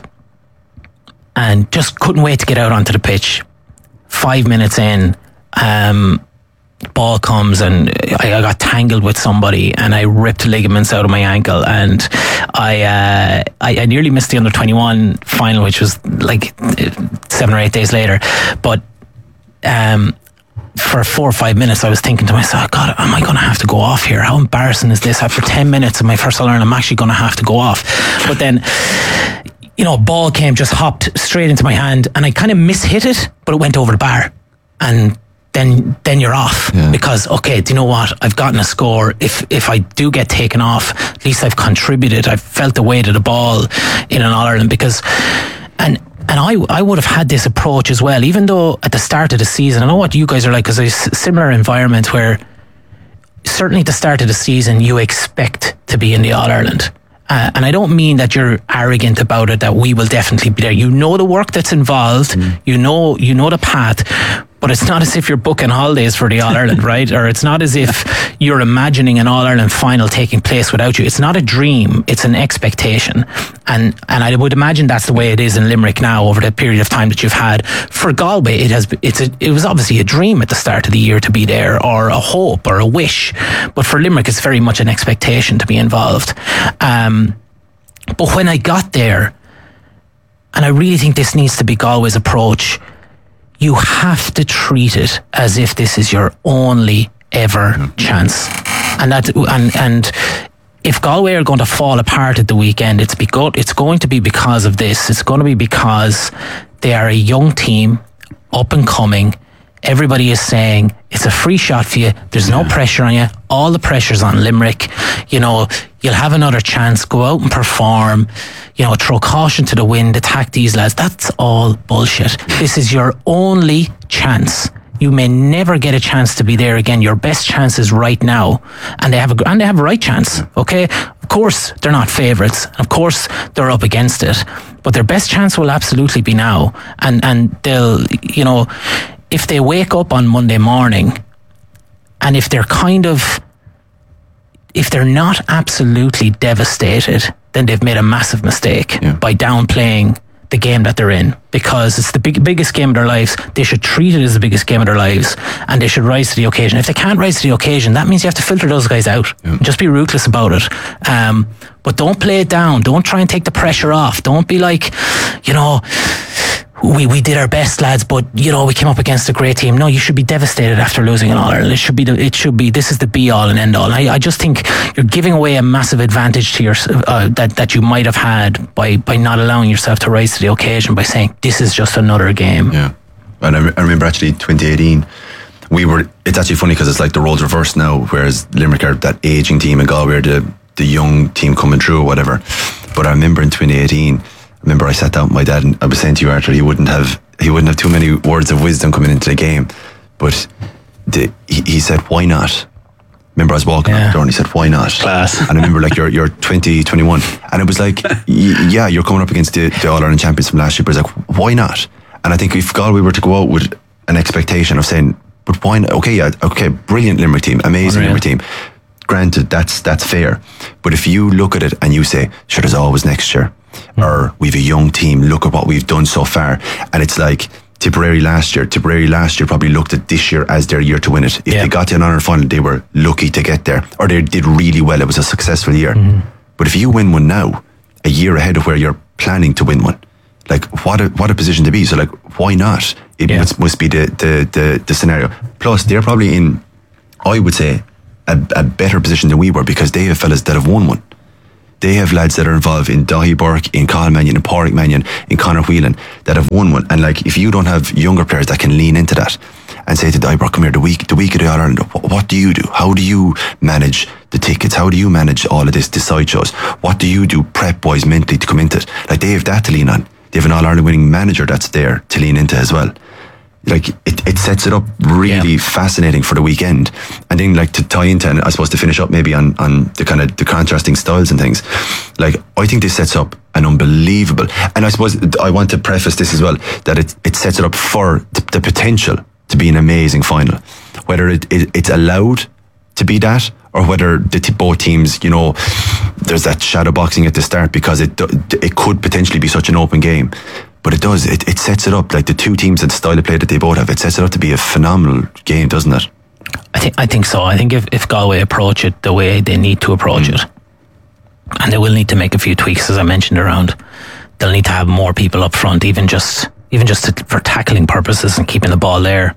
and just couldn't wait to get out onto the pitch. Five minutes in, um, ball comes and I, I got tangled with somebody and I ripped ligaments out of my ankle, and I uh, I, I nearly missed the under twenty-one final, which was like seven or eight days later. But um, for four or five minutes I was thinking to myself, God, am I going to have to go off here? How embarrassing is this? After ten minutes of my first All Ireland, I'm actually going to have to go off. But then, you know, a ball came, just hopped straight into my hand, and I kind of mishit it, but it went over the bar. And then then you're off. Yeah. Because, okay, do you know what? I've gotten a score. If if I do get taken off, at least I've contributed. I've felt the weight of the ball in an All Ireland. Because, and and I I would have had this approach as well, even though at the start of the season, I know what you guys are like, because there's a similar environment where certainly at the start of the season, you expect to be in the All Ireland. Uh, and I don't mean that you're arrogant about it, that we will definitely be there. You know the work that's involved, mm. you know you know the path, but it's not as if you're booking holidays for the All Ireland, right? Or it's not as if you're imagining an All Ireland final taking place without you. It's not a dream, it's an expectation. And and I would imagine that's the way it is in Limerick now over the period of time that you've had. For Galway, it has it's a, it was obviously a dream at the start of the year to be there, or a hope or a wish. But for Limerick, it's very much an expectation to be involved. Um, but when I got there, and I really think this needs to be Galway's approach, you have to treat it as if this is your only ever mm-hmm. chance. And that and and if Galway are going to fall apart at the weekend, it's because it's going to be because of this. It's going to be because they are a young team, up and coming. Everybody is saying it's a free shot for you. There's no pressure on you. All the pressure's on Limerick. You know, you'll have another chance. Go out and perform. You know, throw caution to the wind. Attack these lads. That's all bullshit. This is your only chance. You may never get a chance to be there again. Your best chance is right now, and they have a and they have a right chance. Okay, of course they're not favourites. Of course they're up against it, but their best chance will absolutely be now. And and they'll, you know, if they wake up on Monday morning, and if they're kind of, if they're not absolutely devastated, then they've made a massive mistake yeah. by downplaying the game that they're in, because it's the big, biggest game of their lives. They should treat it as the biggest game of their lives, and they should rise to the occasion. If they can't rise to the occasion, that means you have to filter those guys out. Yeah. Just be ruthless about it. Um, but don't play it down. Don't try and take the pressure off. Don't be like, you know, we, we did our best, lads, but you know, we came up against a great team. No, you should be devastated after losing an All Ireland. It should be, the, it should be, this is the be all and end all. I, I just think you're giving away a massive advantage to your, uh, that, that you might have had by, by not allowing yourself to rise to the occasion, by saying this is just another game. Yeah. And I, I remember actually twenty eighteen, we were, it's actually funny because it's like the roles reversed now, whereas Limerick are that aging team and Galway are the, the young team coming through or whatever. But I remember in twenty eighteen, I remember I sat down with my dad and I was saying to you, Arthur, he wouldn't have he wouldn't have too many words of wisdom coming into the game, but the, he, he said, why not? Remember I was walking yeah. out the door and he said, why not? Class. And I remember like you're, you're twenty, twenty-one, and it was like, y- yeah, you're coming up against the, the All-Ireland champions from last year, but it's like, why not? And I think if Galway were to go out with an expectation of saying, but why not? Okay, yeah, okay, brilliant Limerick team, amazing Unreal. Limerick team. Granted, that's that's fair. But if you look at it and you say, sure, there's always next year, mm. or we've a young team, look at what we've done so far. And it's like Tipperary last year. Tipperary last year probably looked at this year as their year to win it. If yeah. they got to an All-Ireland final, they were lucky to get there, or they did really well. It was a successful year. Mm. But if you win one now, a year ahead of where you're planning to win one, like what a what a position to be. So like why not? It Yeah. must, must be the, the, the, the scenario. Plus, they're probably in, I would say, a, a better position than we were because they have fellas that have won one. They have lads that are involved in Dahi Burke, in Colin Mannion, in Pádraig Mannion, in Conor Whelan that have won one. And like, if you don't have younger players that can lean into that and say to Dahi Burke, come here, the week, the week of the All Ireland, what, what do you do? How do you manage the tickets? How do you manage all of this, the sideshows? What do you do prep-wise mentally to come into it? Like, they have that to lean on. They have an All Ireland winning manager that's there to lean into as well. Like, it, it sets it up really yeah. fascinating for the weekend. And then, like, to tie into, and I suppose to finish up maybe on, on the kind of the contrasting styles and things, like, I think this sets up an unbelievable, and I suppose I want to preface this as well, that it, it sets it up for the, the potential to be an amazing final. Whether it, it it's allowed to be that, or whether the t- both teams, you know, there's that shadow boxing at the start because it it could potentially be such an open game. But it does, it, it sets it up, like the two teams and the style of play that they both have, it sets it up to be a phenomenal game, doesn't it? I think I think so. I think if, if Galway approach it the way they need to approach mm. it, and they will need to make a few tweaks, as I mentioned around, they'll need to have more people up front, even just even just to, for tackling purposes and keeping the ball there.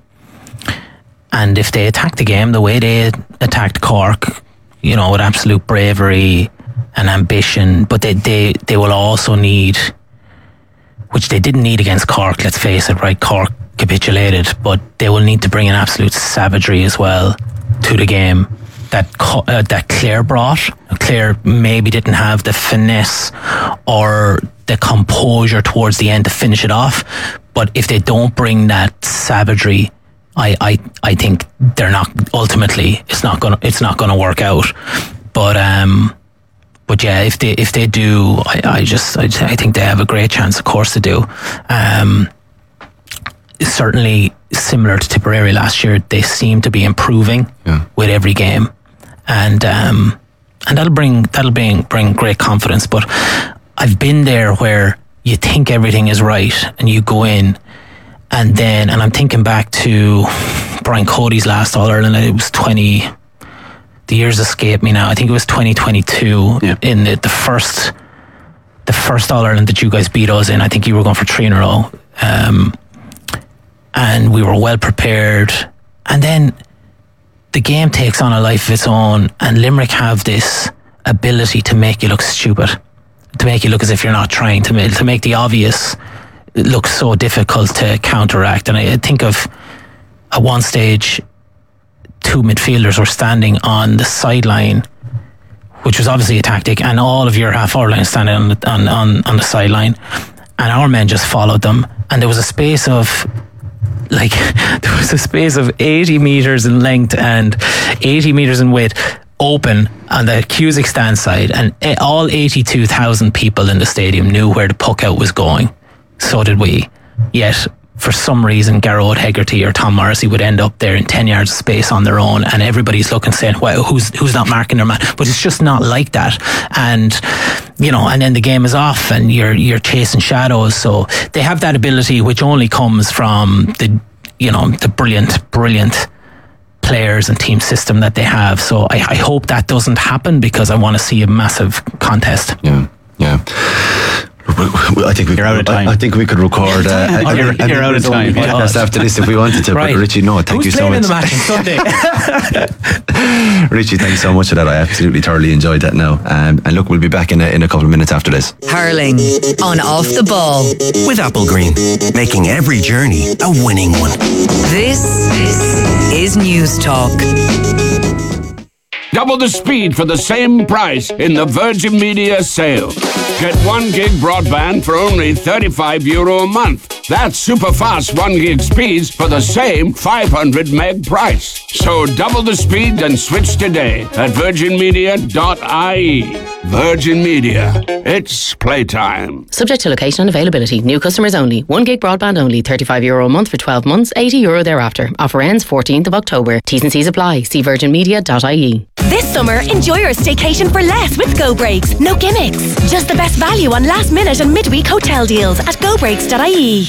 And if they attack the game the way they attacked Cork, you know, with absolute bravery and ambition, but they, they, they will also need, which they didn't need against Cork, let's face it, right? Cork capitulated, but they will need to bring an absolute savagery as well to the game that uh, that Clare brought. Clare maybe didn't have the finesse or the composure towards the end to finish it off, but if they don't bring that savagery, I, I, I think they're not, ultimately it's not gonna it's not gonna work out. But um But yeah, if they if they do, I, I just I, I think they have a great chance, of course, to do. Um, certainly similar to Tipperary last year, they seem to be improving yeah. with every game, and um, and that'll bring that'll bring bring great confidence. But I've been there where you think everything is right, and you go in, and then and I'm thinking back to Brian Cody's last All Ireland. It was twenty. The years escape me now. I think it was twenty twenty-two yeah. in the, the first the first All Ireland that you guys beat us in. I think you were going for three in a row, um, and we were well prepared. And then the game takes on a life of its own, and Limerick have this ability to make you look stupid, to make you look as if you're not trying, to make, to make the obvious look so difficult to counteract. And I, I think of at one stage, two midfielders were standing on the sideline, which was obviously a tactic, and all of your half-forward line standing on the, on, on, on the sideline, and our men just followed them, and there was a space of like there was a space of eighty metres in length and eighty metres in width open on the Cusack stand side, and all eighty-two thousand people in the stadium knew where the puck out was going. So did we. Yet for some reason, Garrod Hegarty or Tom Morrissey would end up there in ten yards of space on their own, and everybody's looking, saying, "Wow, who's who's not marking their man?" But it's just not like that, and you know, and then the game is off, and you're you're chasing shadows. So they have that ability, which only comes from the you know the brilliant, brilliant players and team system that they have. So I, I hope that doesn't happen, because I want to see a massive contest. Yeah, yeah. I think we you're could, out of time. I, I think we could record uh, oh, you're, a, you're out of time podcast after this if we wanted to. Right. But Richie, no, thank Who's you so much. Who's playing in the match on Sunday? Richie, thanks so much for that. I absolutely thoroughly enjoyed that now. Um, and look, we'll be back in a, in a couple of minutes after this. Hurling on Off the Ball with Applegreen, making every journey a winning one. This is News Talk. Double the speed for the same price in the Virgin Media sale. Get one gig broadband for only thirty-five euro a month. That's super fast one gig speeds for the same five hundred meg price. So double the speed and switch today at virgin media dot I E. Virgin Media. It's playtime. Subject to location and availability. New customers only. one gig broadband only. thirty-five euro a month for twelve months. eighty euro thereafter. Offer ends fourteenth of October. T's and C's apply. See virgin media dot I E. This summer, enjoy your staycation for less with Go Breaks. No gimmicks. Just the best value on last minute and midweek hotel deals at go breaks dot I E.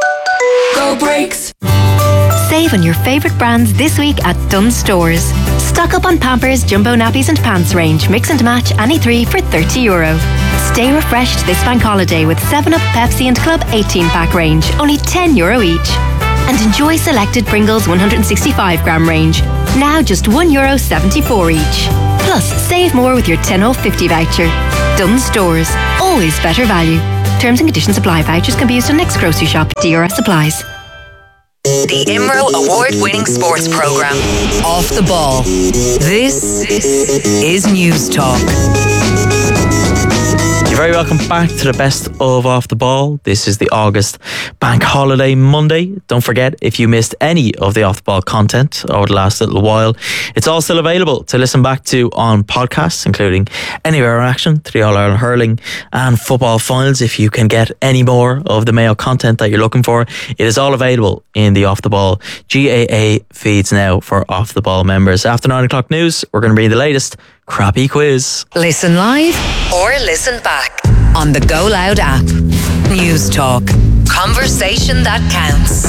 Go Breaks. Save on your favourite brands this week at Dunnes Stores. Stock up on Pampers, Jumbo Nappies and Pants range. Mix and match any three for thirty euro. Stay refreshed this bank holiday with seven up, Pepsi and Club eighteen pack range. Only ten euro each. And enjoy selected Pringles one hundred sixty-five gram range. Now just one euro seventy-four each. Plus, save more with your ten off fifty voucher. Dunnes Stores. Always better value. Terms and conditions apply. Vouchers can be used on next grocery shop. D R S applies. The I M R O award-winning sports programme, Off the Ball. This is News Talk. You're very welcome back to the best of Off the Ball. This is the August Bank Holiday Monday. Don't forget, if you missed any of the Off the Ball content over the last little while, it's all still available to listen back to on podcasts, including any of our reaction to the All-Ireland Hurling and Football Finals. If you can get any more of the Mayo content that you're looking for, it is all available in the Off the Ball G A A feeds now for Off the Ball members. After nine o'clock news, we're going to bring the latest crappy quiz. Listen live or listen back on the Go Loud app. News Talk. Conversation that counts.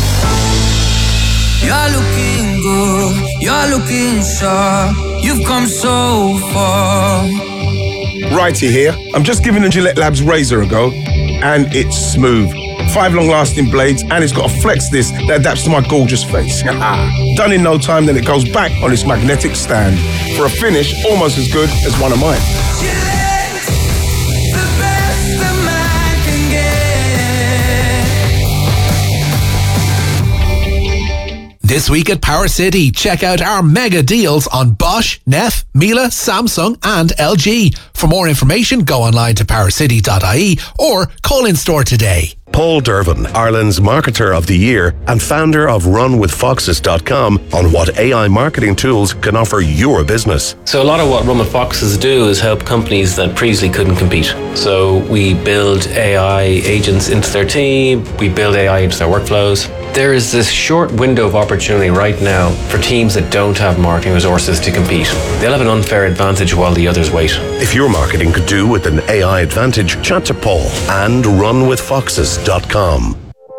You're looking good, you're looking sharp. You've come so far. Righty here. I'm just giving the Gillette Labs razor a go, and it's smooth. Five long-lasting blades, and it's got a flex disc that adapts to my gorgeous face. Done in no time, then it goes back on its magnetic stand for a finish almost as good as one of mine. This week at Power City, check out our mega deals on Bosch, Neff, Miele, Samsung and L G. For more information, go online to power city dot I E or call in store today. Paul Dervin, Ireland's Marketer of the Year and founder of run with foxes dot com, on what A I marketing tools can offer your business. So a lot of what Run with Foxes do is help companies that previously couldn't compete. So we build A I agents into their team, we build A I into their workflows. There is this short window of opportunity right now for teams that don't have marketing resources to compete. They'll have an unfair advantage while the others wait. If your marketing could do with an A I advantage, chat to Paul and run with foxes dot com.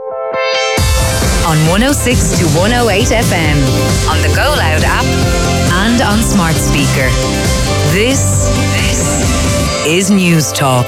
On one oh six to one oh eight F M, on the Go Loud app and on smart speaker. This, this is News Talk.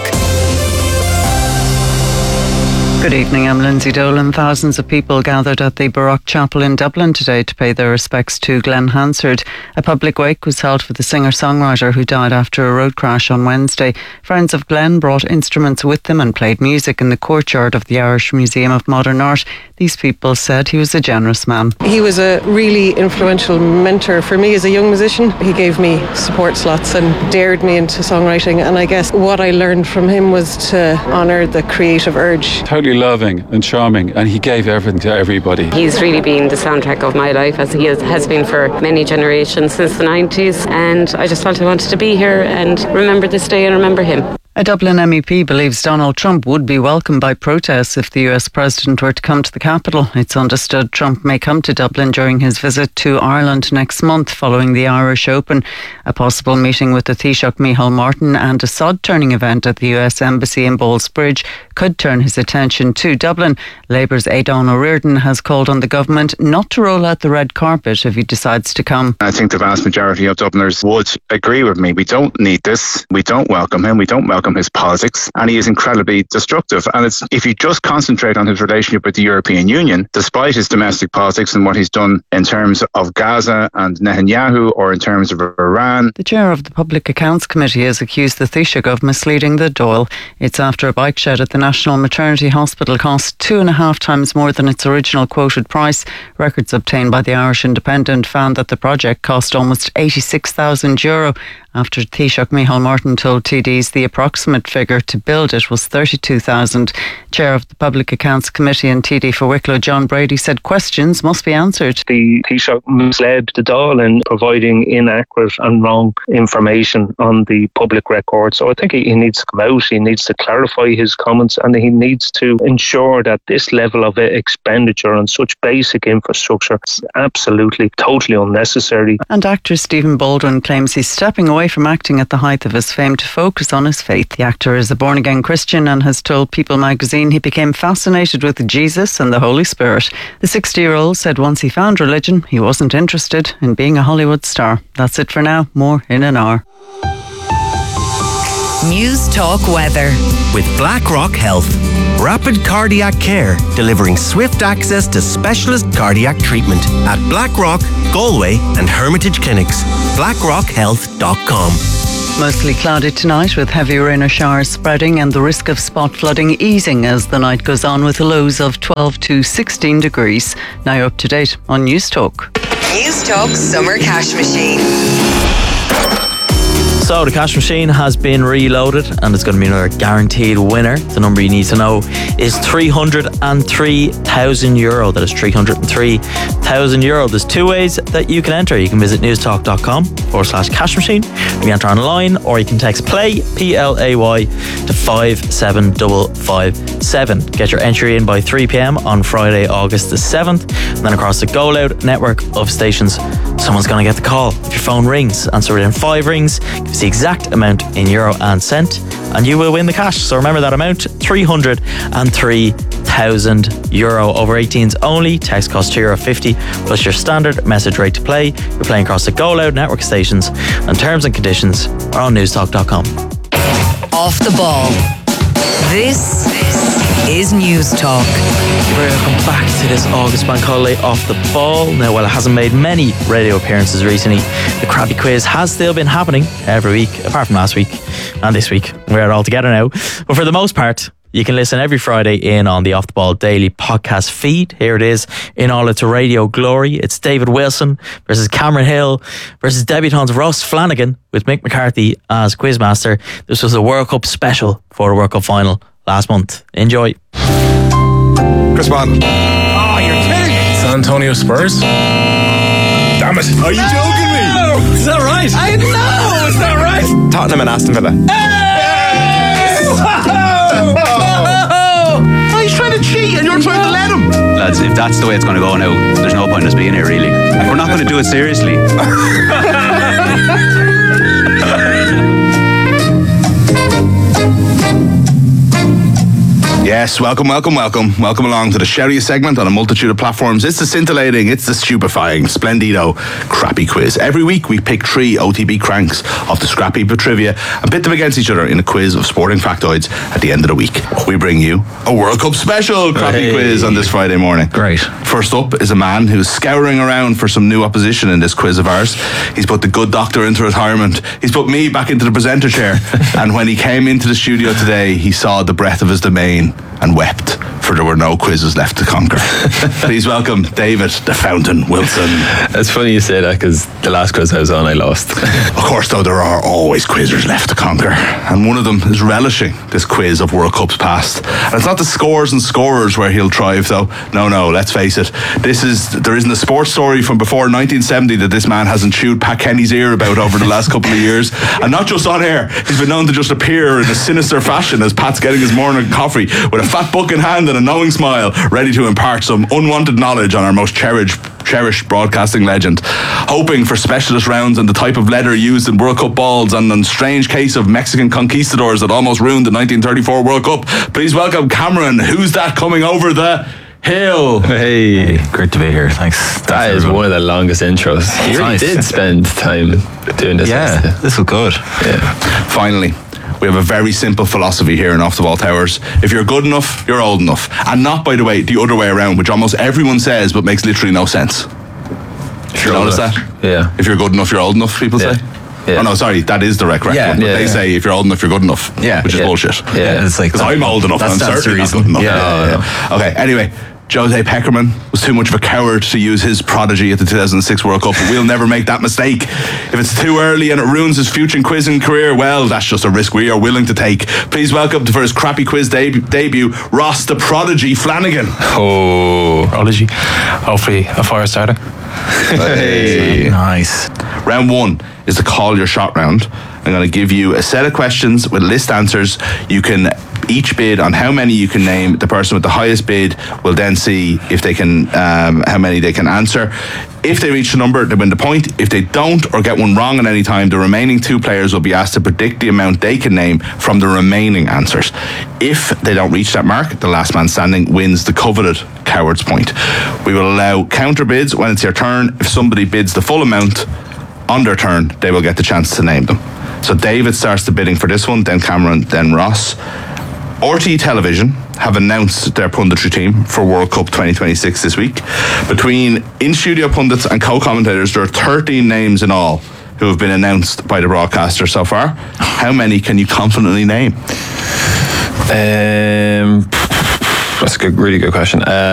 Good evening, I'm Lindsay Dolan. Thousands of people gathered at the Baroque Chapel in Dublin today to pay their respects to Glenn Hansard. A public wake was held for the singer-songwriter who died after a road crash on Wednesday. Friends of Glenn brought instruments with them and played music in the courtyard of the Irish Museum of Modern Art. These people said he was a generous man. He was a really influential mentor for me as a young musician. He gave me support slots and dared me into songwriting, and I guess what I learned from him was to honour the creative urge. Totally loving and charming, and he gave everything to everybody. He's really been the soundtrack of my life, as he has been for many generations since the nineties, and I just felt I wanted to be here and remember this day and remember him. A Dublin M E P believes Donald Trump would be welcomed by protests if the U S president were to come to the capital. It's understood Trump may come to Dublin during his visit to Ireland next month following the Irish Open. A possible meeting with the Taoiseach Micheál Martin and a sod-turning event at the U S Embassy in Ballsbridge could turn his attention to Dublin. Labour's Aidan O'Riordan has called on the government not to roll out the red carpet if he decides to come. I think the vast majority of Dubliners would agree with me. We don't need this. We don't welcome him. We don't welcome his politics, and he is incredibly destructive. And it's, if you just concentrate on his relationship with the European Union, despite his domestic politics and what he's done in terms of Gaza and Netanyahu or in terms of Iran. The chair of the Public Accounts Committee has accused the Taoiseach of misleading the Dáil. It's after a bike shed at the National Maternity Hospital cost two and a half times more than its original quoted price. Records obtained by the Irish Independent found that the project cost almost eighty-six thousand euro. After Taoiseach Micheál Martin told T Ds the approximate figure to build it was thirty-two thousand. Chair of the Public Accounts Committee and T D for Wicklow, John Brady, said questions must be answered. The Taoiseach misled the Dáil in providing inaccurate and wrong information on the public record. So I think he, he needs to come out, he needs to clarify his comments, and he needs to ensure that this level of expenditure on such basic infrastructure is absolutely, totally unnecessary. And actor Stephen Baldwin claims he's stepping away away from acting at the height of his fame to focus on his faith. The actor is a born-again Christian and has told People magazine he became fascinated with Jesus and the Holy Spirit. The sixty-year-old said once he found religion, he wasn't interested in being a Hollywood star. That's it for now. More in an hour. News Talk Weather. With BlackRock Health. Rapid cardiac care, delivering swift access to specialist cardiac treatment at Blackrock, Galway and Hermitage Clinics. blackrock health dot com. Mostly cloudy tonight with heavy rain or showers spreading and the risk of spot flooding easing as the night goes on with lows of twelve to sixteen degrees. Now up to date on News Talk. News Talk Summer Cash Machine. So the cash machine has been reloaded and it's going to be another guaranteed winner. The number you need to know is three hundred three thousand euro. That is three hundred three thousand euro. There's two ways that you can enter. You can visit newstalk.com forward slash cash machine. You can enter online or you can text play, P L A Y, to five seven five five seven. Get your entry in by three p.m. on Friday, August the seventh. And then across the Go Loud network of stations, someone's going to get the call. If your phone rings, answer within five rings, give us the exact amount in euro and cent, and you will win the cash. So remember that amount, three hundred three thousand euro. Over eighteens only. Text costs two euro fifty plus your standard message rate to play. You're playing across the Go Loud network of stations, and terms and conditions are on newstalk dot com. Off the ball. This is News Talk. Welcome back to this August bank holiday Off the Ball. Now, while it hasn't made many radio appearances recently, the Crappy Quiz has still been happening every week, apart from last week and this week. We're all together now. But for the most part, you can listen every Friday in on the Off the Ball Daily podcast feed. Here it is in all its radio glory. It's David Wilson versus Cameron Hill versus debutant Ross Flanagan with Mick McCarthy as quizmaster. This was a World Cup special for the World Cup final last month. Enjoy. Chris Bond. Oh, you're kidding me. San Antonio Spurs. Damn it. Are you joking me? Is that right? I know. Is that right? Tottenham and Aston Villa. Hey! Oh, he's trying to cheat and you're trying to let him. Lads, if that's the way it's going to go now, there's no point in us being here, really. We're not going to do it seriously. Yes, welcome, welcome, welcome. Welcome along to the shoutiest segment on a multitude of platforms. It's the scintillating, it's the stupefying, splendido, crappy quiz. Every week we pick three O T B cranks off the scrap heap of trivia and pit them against each other in a quiz of sporting factoids at the end of the week. We bring you a World Cup special crappy hey. quiz on this Friday morning. Great. First up is a man who's scouring around for some new opposition in this quiz of ours. He's put the good doctor into retirement. He's put me back into the presenter chair. And when he came into the studio today, he saw the breadth of his domain and wept, for there were no quizzes left to conquer. Please welcome David the Fountain Wilson. It's funny you say that because the last quiz I was on I lost. Of course, though, there are always quizzers left to conquer, and one of them is relishing this quiz of World Cups past. And it's not the scores and scorers where he'll thrive, though. No, no, let's face it. This is there isn't a sports story from before nineteen seventy that this man hasn't chewed Pat Kenny's ear about over the last couple of years. And not just on air, he's been known to just appear in a sinister fashion as Pat's getting his morning coffee with a fat book in hand and a knowing smile, ready to impart some unwanted knowledge on our most cherished cherished broadcasting legend, hoping for specialist rounds and the type of leather used in World Cup balls and a strange case of Mexican conquistadors that almost ruined the nineteen thirty-four World Cup. Please welcome Cameron. Who's that coming over the hill? Hey, great to be here. Thanks. Thanks that is everyone. One of the longest intros. You really nice. Did spend time doing this. Yeah, this was good. Yeah. Finally, we have a very simple philosophy here in Off the Ball Towers. If you're good enough, you're old enough. And not, by the way, the other way around, which almost everyone says but makes literally no sense. If you notice that? Yeah. If you're good enough, you're old enough, people yeah. say. Yeah. Oh no, sorry, that is the correct yeah, one. But yeah, they yeah. say if you're old enough, you're good enough. Yeah. Which is yeah. bullshit. Yeah, it's like because I'm old enough. That's, I'm that's certainly the reason. not good enough. Yeah, yeah, yeah, yeah. Okay. Anyway, Jose Pekerman was too much of a coward to use his prodigy at the two thousand six World Cup, but we'll never make that mistake. If it's too early and it ruins his future quizzing career, well, that's just a risk we are willing to take. Please welcome for his crappy quiz deb- debut, Ross the Prodigy Flanagan. Oh, Prodigy. Hopefully a fire starter. Hey. Nice. Round one is the call your shot round. I'm going to give you a set of questions with list answers. You can each bid on how many you can name. The person with the highest bid will then see if they can, um, how many they can answer. If they reach the number, they win the point. If they don't or get one wrong at any time, the remaining two players will be asked to predict the amount they can name from the remaining answers. If they don't reach that mark, the last man standing wins the coveted coward's point. We will allow counter bids when it's your turn. If somebody bids the full amount on their turn, they will get the chance to name them. So David starts the bidding for this one, then Cameron, then Ross. R T E Television have announced their punditry team for World Cup twenty twenty-six this week. Between in-studio pundits and co-commentators, there are thirteen names in all who have been announced by the broadcaster so far. How many can you confidently name? Um, that's a good, really good question. Uh,